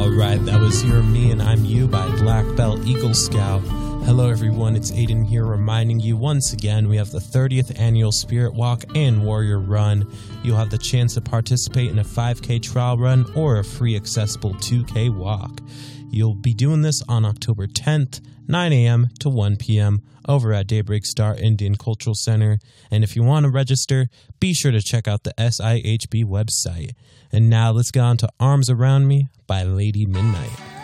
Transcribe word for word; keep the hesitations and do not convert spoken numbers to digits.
Alright, that was You're Me and I'm You by Black Belt Eagle Scout. Hello everyone, it's Aiden here reminding you once again we have the thirtieth annual Spirit Walk and Warrior Run. You'll have the chance to participate in a five K trial run or a free accessible two K walk. You'll be doing this on October tenth, nine a.m. to one p.m. over at Daybreak Star Indian Cultural Center. And if you want to register, be sure to check out the S I H B website. And now let's get on to Arms Around Me by Lady Midnight.